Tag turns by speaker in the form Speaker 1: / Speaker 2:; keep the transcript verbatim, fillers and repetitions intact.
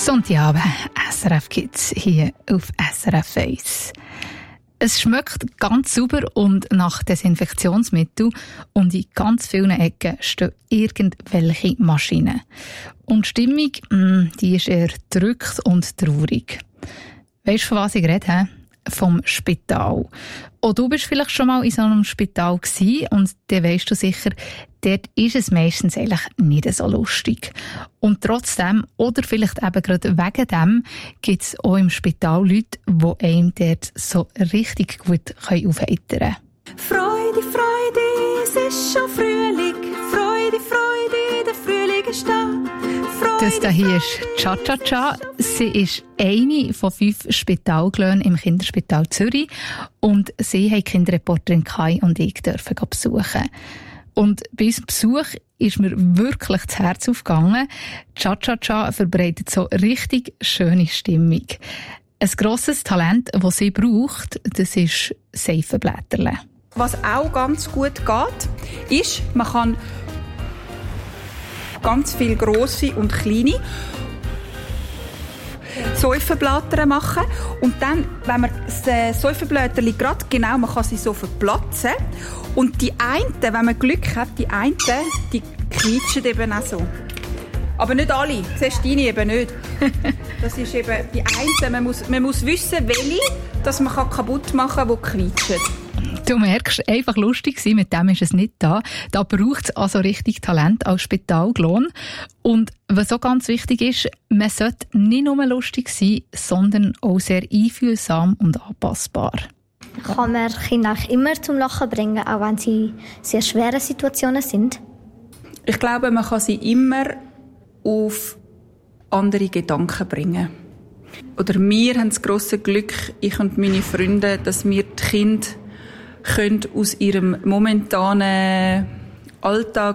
Speaker 1: Sonntagabend, S R F Kids hier auf S R F eins. Es schmeckt ganz sauber und nach Desinfektionsmittel und in ganz vielen Ecken stehen irgendwelche Maschinen. Und die Stimmung, mh, die ist eher gedrückt und traurig. Weisst du, von was ich rede? He? Vom Spital. Auch du bist vielleicht schon mal in so einem Spital gewesen und dann weisst du sicher, dort ist es meistens eigentlich nicht so lustig. Und trotzdem, oder vielleicht eben gerade wegen dem, gibt es auch im Spital Leute, die einem dort so richtig gut aufheitern können.
Speaker 2: Freude, Freude, es ist schon Frühling. Freude, Freude, der Frühling ist da. Freude,
Speaker 1: das hier ist Cha-Cha-Cha. Sie ist eine von fünf Spitalglöhnen im Kinderspital Zürich. Und sie haben die Kinderreporterin Kai und ich dürfen besuchen. Und bei unserem Besuch ist mir wirklich das Herz aufgegangen. Cha-Cha-Cha verbreitet so richtig schöne Stimmung. Ein grosses Talent, das sie braucht, das ist Seifenblätterle.
Speaker 2: Was auch ganz gut geht, ist, man kann ganz viele grosse und kleine Seifenblätter machen. Und dann, wenn man das Seifenblätterli gerade genau, man kann sie so verplatzen. Und die einen, wenn man Glück hat, die einen, die quietschen eben auch so. Aber nicht alle. Siehst du deine eben nicht. Das ist eben die einen. Man muss, man muss wissen, welche, dass man kaputt machen kann, die quietschen.
Speaker 1: Du merkst, einfach lustig sein, mit dem ist es nicht da. Da braucht es also richtig Talent als Spitalglon. Und was so ganz wichtig ist, man sollte nicht nur lustig sein, sondern auch sehr einfühlsam und anpassbar.
Speaker 3: Kann man Kinder auch immer zum Lachen bringen, auch wenn sie sehr schwere Situationen sind?
Speaker 2: Ich glaube, man kann sie immer auf andere Gedanken bringen. Oder wir haben das grosse Glück, ich und meine Freunde, dass wir die Kinder können aus ihrem momentanen Alltag